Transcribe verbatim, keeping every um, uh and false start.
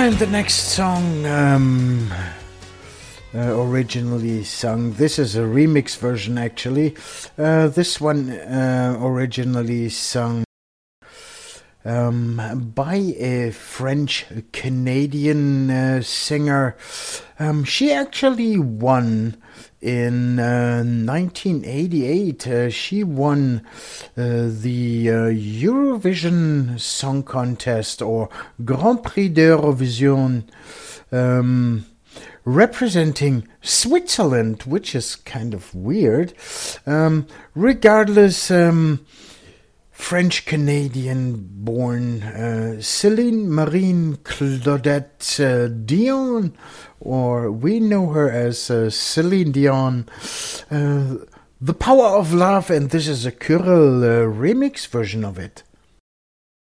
And the next song, um, uh, originally sung, this is a remix version actually. Uh, this one uh, originally sung um, by a French-Canadian uh, singer. Um, she actually won in uh, nineteen eighty-eight. Uh, she won uh, the uh, Eurovision Song Contest, or Grand Prix d'Eurovision, um, representing Switzerland, which is kind of weird. Um, regardless, um, French-Canadian born uh, Céline Marine Claudette uh, Dion, or we know her as uh, Celine Dion, uh, The Power of Love, and this is a Curel uh, remix version of it.